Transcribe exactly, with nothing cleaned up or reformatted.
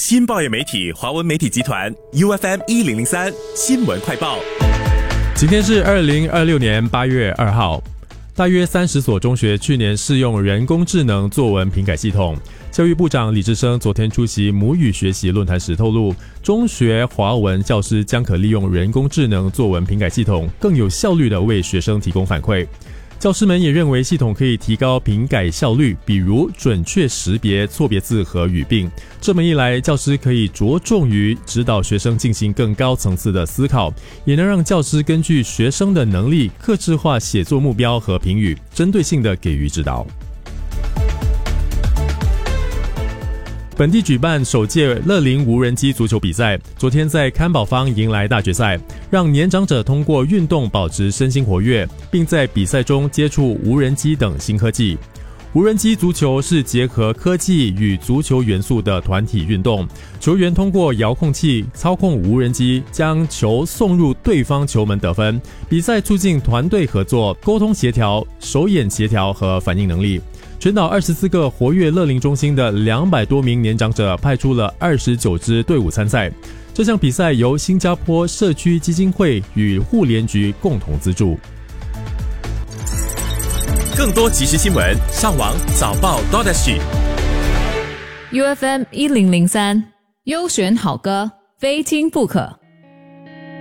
新报业媒体华文媒体集团 U F M 一零零三新闻快报。 今天是二零二六年八月二号，大约三十所中学去年试用人工智能作文评改系统。教育部长李志生昨天出席母语学习论坛时透露，中学华文教师将可利用人工智能作文评改系统，更有效率地为学生提供反馈。教师们也认为系统可以提高评改效率，比如准确识别错别字和语病。这么一来，教师可以着重于指导学生进行更高层次的思考，也能让教师根据学生的能力，客制化写作目标和评语，针对性地给予指导。本地举办首届乐龄无人机足球比赛，昨天在康宝坊迎来大决赛，让年长者通过运动保持身心活跃，并在比赛中接触无人机等新科技。无人机足球是结合科技与足球元素的团体运动，球员通过遥控器操控无人机，将球送入对方球门得分。比赛促进团队合作、沟通协调、手眼协调和反应能力。全岛二十四个活跃乐龄中心的两百多名年长者派出了二十九支队伍参赛。这项比赛由新加坡社区基金会与互联局共同资助。 更多即时新闻，上网早报 .sg。 U F M 一零零三优选好歌，非听不可。